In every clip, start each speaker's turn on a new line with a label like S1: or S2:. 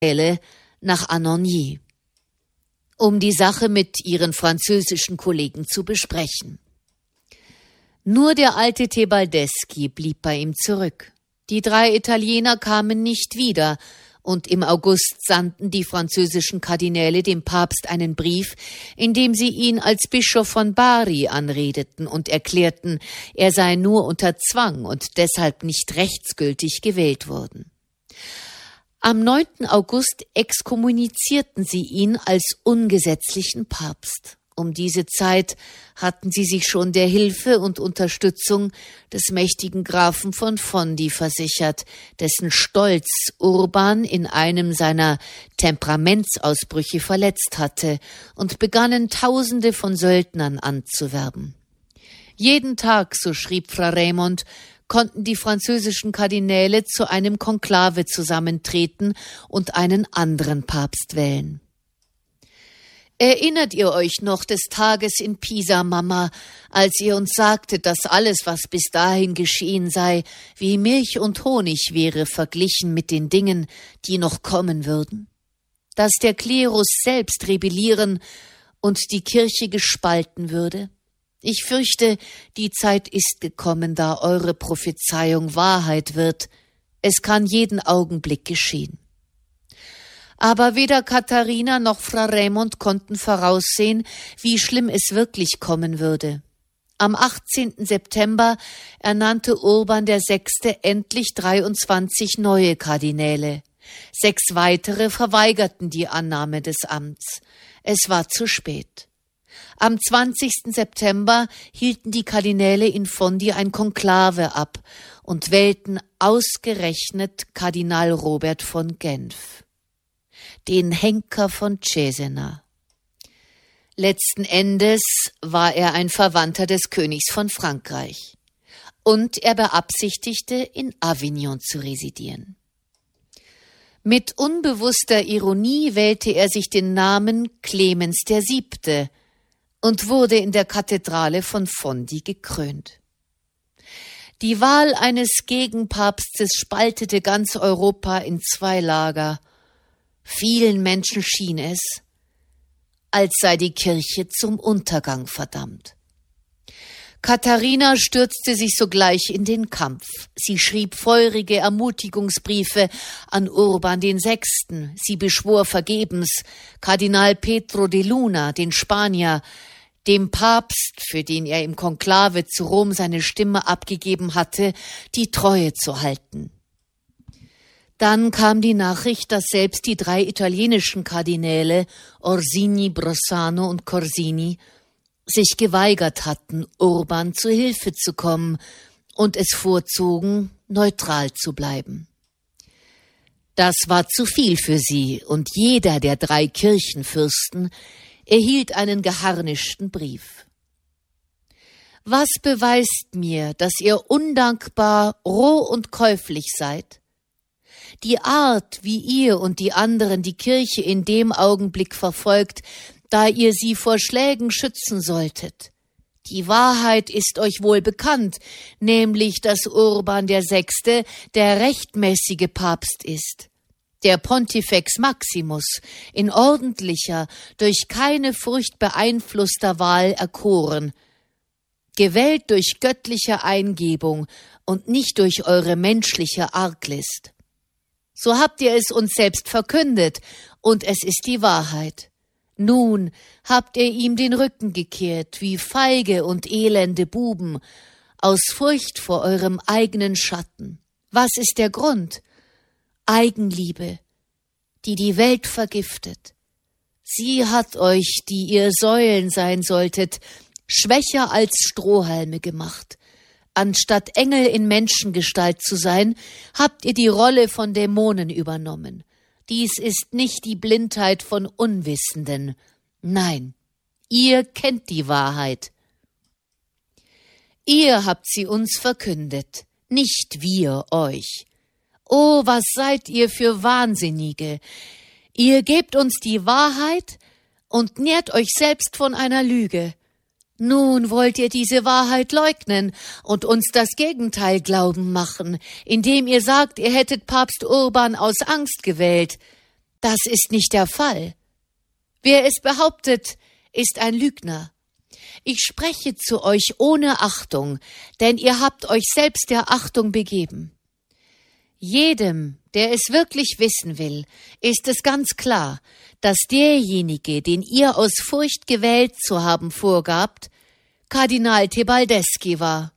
S1: nach Annecy, um die Sache mit ihren französischen Kollegen zu besprechen. Nur der alte Tebaldeschi blieb bei ihm zurück. Die 3 Italiener kamen nicht wieder, und im August sandten die französischen Kardinäle dem Papst einen Brief, in dem sie ihn als Bischof von Bari anredeten und erklärten, er sei nur unter Zwang und deshalb nicht rechtsgültig gewählt worden. Am 9. August exkommunizierten sie ihn als ungesetzlichen Papst. Um diese Zeit hatten sie sich schon der Hilfe und Unterstützung des mächtigen Grafen von Fondi versichert, dessen Stolz Urban in einem seiner Temperamentsausbrüche verletzt hatte, und begannen Tausende von Söldnern anzuwerben. Jeden Tag, so schrieb Fra Raimond, konnten die französischen Kardinäle zu einem Konklave zusammentreten und einen anderen Papst wählen. Erinnert ihr euch noch des Tages in Pisa, Mama, als ihr uns sagtet, dass alles, was bis dahin geschehen sei, wie Milch und Honig wäre verglichen mit den Dingen, die noch kommen würden? Dass der Klerus selbst rebellieren und die Kirche gespalten würde? Ich fürchte, die Zeit ist gekommen, da eure Prophezeiung Wahrheit wird. Es kann jeden Augenblick geschehen. Aber weder Katharina noch Fra Raimond konnten voraussehen, wie schlimm es wirklich kommen würde. Am 18. September ernannte Urban VI. Endlich 23 neue Kardinäle. 6 weitere verweigerten die Annahme des Amts. Es war zu spät. Am 20. September hielten die Kardinäle in Fondi ein Konklave ab und wählten ausgerechnet Kardinal Robert von Genf, den Henker von Cesena. Letzten Endes war er ein Verwandter des Königs von Frankreich, und er beabsichtigte, in Avignon zu residieren. Mit unbewusster Ironie wählte er sich den Namen Clemens VII. Und wurde in der Kathedrale von Fondi gekrönt. Die Wahl eines Gegenpapstes spaltete ganz Europa in 2 Lager. Vielen Menschen schien es, als sei die Kirche zum Untergang verdammt. Katharina stürzte sich sogleich in den Kampf. Sie schrieb feurige Ermutigungsbriefe an Urban VI. Sie beschwor vergebens Kardinal Pedro de Luna, den Spanier, dem Papst, für den er im Konklave zu Rom seine Stimme abgegeben hatte, die Treue zu halten. Dann kam die Nachricht, dass selbst die 3 italienischen Kardinäle, Orsini, Bressano und Corsini, sich geweigert hatten, Urban zu Hilfe zu kommen und es vorzogen, neutral zu bleiben. Das war zu viel für sie, und jeder der 3 Kirchenfürsten erhielt einen geharnischten Brief. Was beweist mir, dass ihr undankbar, roh und käuflich seid? Die Art, wie ihr und die anderen die Kirche in dem Augenblick verfolgt, da ihr sie vor Schlägen schützen solltet. Die Wahrheit ist euch wohl bekannt, nämlich, dass Urban VI. Der rechtmäßige Papst ist, der Pontifex Maximus, in ordentlicher, durch keine Furcht beeinflusster Wahl erkoren, gewählt durch göttliche Eingebung und nicht durch eure menschliche Arglist. So habt ihr es uns selbst verkündet, und es ist die Wahrheit. Nun habt ihr ihm den Rücken gekehrt, wie feige und elende Buben, aus Furcht vor eurem eigenen Schatten. Was ist der Grund? Eigenliebe, die die Welt vergiftet. Sie hat euch, die ihr Säulen sein solltet, schwächer als Strohhalme gemacht. Anstatt Engel in Menschengestalt zu sein, habt ihr die Rolle von Dämonen übernommen. Dies ist nicht die Blindheit von Unwissenden. Nein, ihr kennt die Wahrheit. Ihr habt sie uns verkündet, nicht wir euch. Oh, was seid ihr für Wahnsinnige! Ihr gebt uns die Wahrheit und nährt euch selbst von einer Lüge. Nun wollt ihr diese Wahrheit leugnen und uns das Gegenteil glauben machen, indem ihr sagt, ihr hättet Papst Urban aus Angst gewählt. Das ist nicht der Fall. Wer es behauptet, ist ein Lügner. Ich spreche zu euch ohne Achtung, denn ihr habt euch selbst der Achtung begeben. Jedem, der es wirklich wissen will, ist es ganz klar, dass derjenige, den ihr aus Furcht gewählt zu haben vorgabt, Kardinal Tebaldeschi war.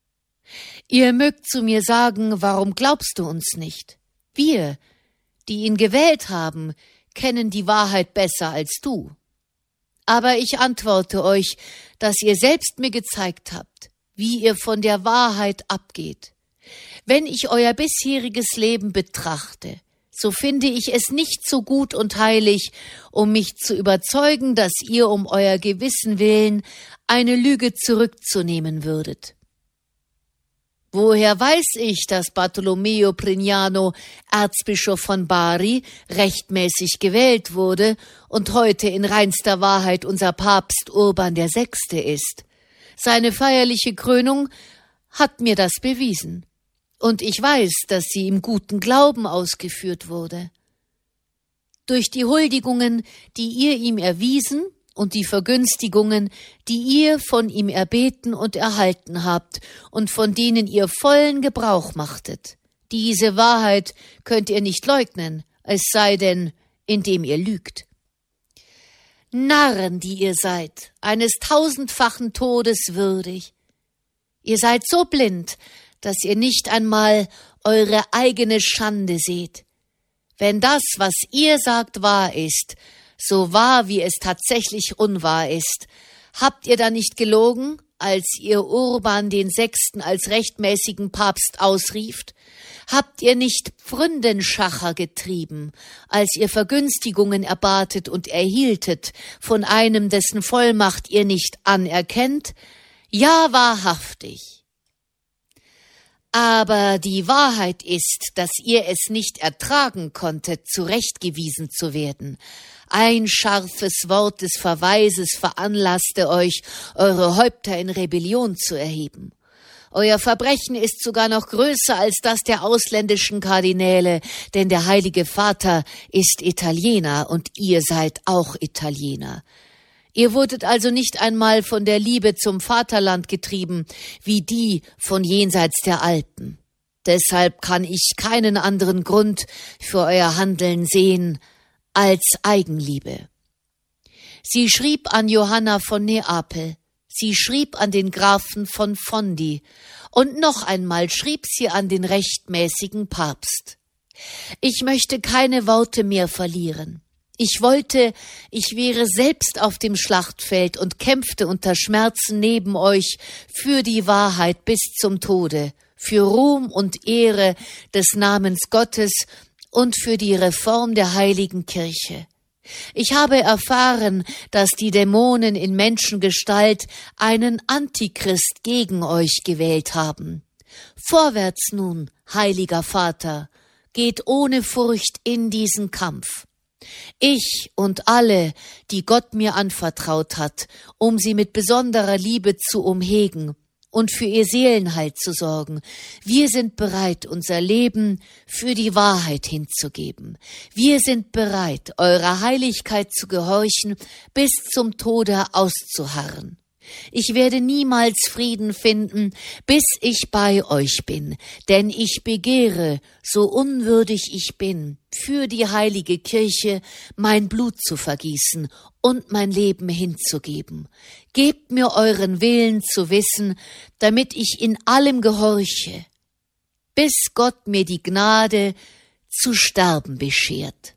S1: Ihr mögt zu mir sagen, warum glaubst du uns nicht? Wir, die ihn gewählt haben, kennen die Wahrheit besser als du. Aber ich antworte euch, dass ihr selbst mir gezeigt habt, wie ihr von der Wahrheit abgeht. Wenn ich euer bisheriges Leben betrachte, so finde ich es nicht so gut und heilig, um mich zu überzeugen, dass ihr um euer Gewissen willen eine Lüge zurückzunehmen würdet. Woher weiß ich, dass Bartolomeo Prignano, Erzbischof von Bari, rechtmäßig gewählt wurde und heute in reinster Wahrheit unser Papst Urban VI. Ist? Seine feierliche Krönung hat mir das bewiesen. Und ich weiß, dass sie im guten Glauben ausgeführt wurde. Durch die Huldigungen, die ihr ihm erwiesen, und die Vergünstigungen, die ihr von ihm erbeten und erhalten habt und von denen ihr vollen Gebrauch machtet. Diese Wahrheit könnt ihr nicht leugnen, es sei denn, indem ihr lügt. Narren, die ihr seid, eines tausendfachen Todes würdig. Ihr seid so blind, dass ihr nicht einmal eure eigene Schande seht. Wenn das, was ihr sagt, wahr ist, so wahr, wie es tatsächlich unwahr ist, habt ihr da nicht gelogen, als ihr Urban VI. Als rechtmäßigen Papst ausrieft? Habt ihr nicht Pfründenschacher getrieben, als ihr Vergünstigungen erbatet und erhieltet von einem, dessen Vollmacht ihr nicht anerkennt? Ja, wahrhaftig. Aber die Wahrheit ist, dass ihr es nicht ertragen konntet, zurechtgewiesen zu werden. Ein scharfes Wort des Verweises veranlasste euch, eure Häupter in Rebellion zu erheben. Euer Verbrechen ist sogar noch größer als das der ausländischen Kardinäle, denn der Heilige Vater ist Italiener und ihr seid auch Italiener. Ihr wurdet also nicht einmal von der Liebe zum Vaterland getrieben, wie die von jenseits der Alpen. Deshalb kann ich keinen anderen Grund für euer Handeln sehen als Eigenliebe. Sie schrieb an Johanna von Neapel, sie schrieb an den Grafen von Fondi und noch einmal schrieb sie an den rechtmäßigen Papst. Ich möchte keine Worte mehr verlieren. Ich wollte, ich wäre selbst auf dem Schlachtfeld und kämpfte unter Schmerzen neben euch für die Wahrheit bis zum Tode, für Ruhm und Ehre des Namens Gottes und für die Reform der heiligen Kirche. Ich habe erfahren, dass die Dämonen in Menschengestalt einen Antichrist gegen euch gewählt haben. Vorwärts nun, heiliger Vater, geht ohne Furcht in diesen Kampf. Ich und alle, die Gott mir anvertraut hat, um sie mit besonderer Liebe zu umhegen und für ihr Seelenheil zu sorgen, wir sind bereit, unser Leben für die Wahrheit hinzugeben. Wir sind bereit, eurer Heiligkeit zu gehorchen, bis zum Tode auszuharren. Ich werde niemals Frieden finden, bis ich bei euch bin, denn ich begehre, so unwürdig ich bin, für die heilige Kirche mein Blut zu vergießen und mein Leben hinzugeben. Gebt mir euren Willen zu wissen, damit ich in allem gehorche, bis Gott mir die Gnade zu sterben beschert.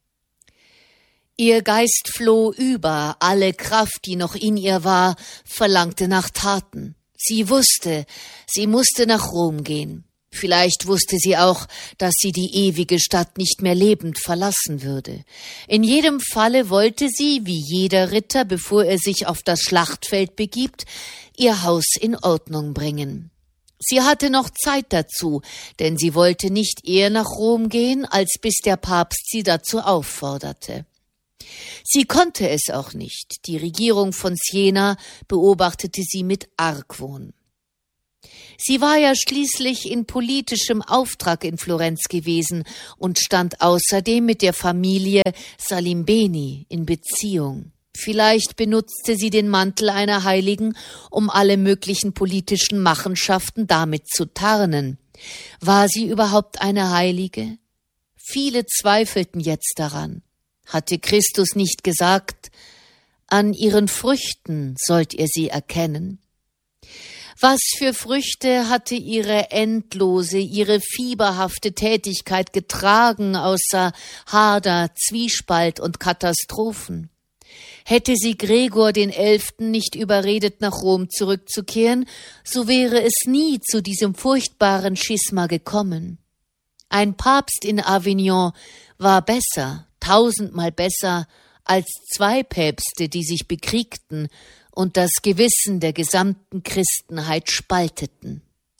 S1: Ihr Geist floh über, alle Kraft, die noch in ihr war, verlangte nach Taten. Sie wusste, sie musste nach Rom gehen. Vielleicht wusste sie auch, dass sie die ewige Stadt nicht mehr lebend verlassen würde. In jedem Falle wollte sie, wie jeder Ritter, bevor er sich auf das Schlachtfeld begibt, ihr Haus in Ordnung bringen. Sie hatte noch Zeit dazu, denn sie wollte nicht eher nach Rom gehen, als bis der Papst sie dazu aufforderte. Sie konnte es auch nicht. Die Regierung von Siena beobachtete sie mit Argwohn. Sie war ja schließlich in politischem Auftrag in Florenz gewesen und stand außerdem mit der Familie Salimbeni in Beziehung. Vielleicht benutzte sie den Mantel einer Heiligen, um alle möglichen politischen Machenschaften damit zu tarnen. War sie überhaupt eine Heilige? Viele zweifelten jetzt daran. Hatte Christus nicht gesagt, an ihren Früchten sollt ihr sie erkennen? Was für Früchte hatte ihre endlose, ihre fieberhafte Tätigkeit getragen, außer Hader, Zwiespalt und Katastrophen? Hätte sie Gregor XI. Nicht überredet, nach Rom zurückzukehren, so wäre es nie zu diesem furchtbaren Schisma gekommen. Ein Papst in Avignon war besser, 1000-mal besser, als 2 Päpste, die sich bekriegten und das Gewissen der gesamten Christenheit spalteten.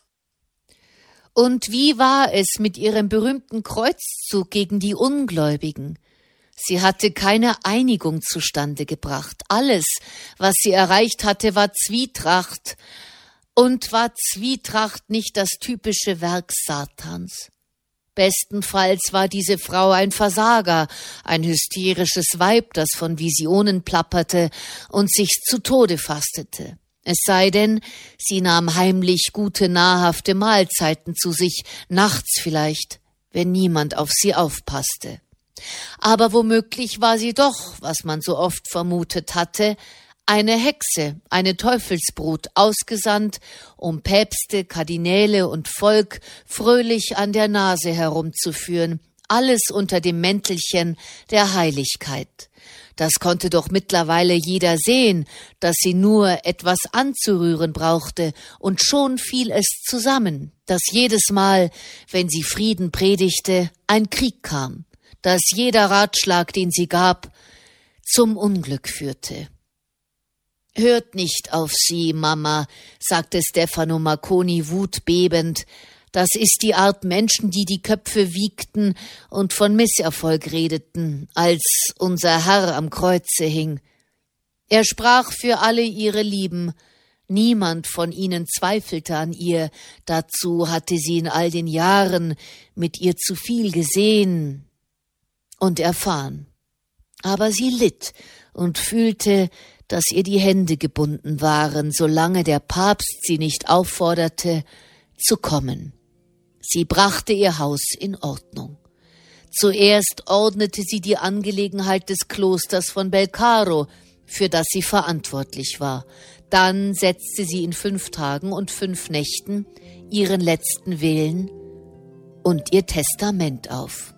S1: Und wie war es mit ihrem berühmten Kreuzzug gegen die Ungläubigen? Sie hatte keine Einigung zustande gebracht. Alles, was sie erreicht hatte, war Zwietracht. Und war Zwietracht nicht das typische Werk Satans? Bestenfalls war diese Frau ein Versager, ein hysterisches Weib, das von Visionen plapperte und sich zu Tode fastete. Es sei denn, sie nahm heimlich gute, nahrhafte Mahlzeiten zu sich, nachts vielleicht, wenn niemand auf sie aufpasste. Aber womöglich war sie doch, was man so oft vermutet hatte, eine Hexe, eine Teufelsbrut, ausgesandt, um Päpste, Kardinäle und Volk fröhlich an der Nase herumzuführen, alles unter dem Mäntelchen der Heiligkeit. Das konnte doch mittlerweile jeder sehen, dass sie nur etwas anzurühren brauchte, und schon fiel es zusammen, dass jedes Mal, wenn sie Frieden predigte, ein Krieg kam, dass jeder Ratschlag, den sie gab, zum Unglück führte. »Hört nicht auf sie, Mama«, sagte Stefano Marconi wutbebend. »Das ist die Art Menschen, die die Köpfe wiegten und von Misserfolg redeten, als unser Herr am Kreuze hing. Er sprach für alle ihre Lieben. Niemand von ihnen zweifelte an ihr. Dazu hatte sie in all den Jahren mit ihr zu viel gesehen und erfahren. Aber sie litt und fühlte, dass ihr die Hände gebunden waren, solange der Papst sie nicht aufforderte, zu kommen. Sie brachte ihr Haus in Ordnung. Zuerst ordnete sie die Angelegenheit des Klosters von Belcaro, für das sie verantwortlich war. Dann setzte sie in 5 Tagen und 5 Nächten ihren letzten Willen und ihr Testament auf.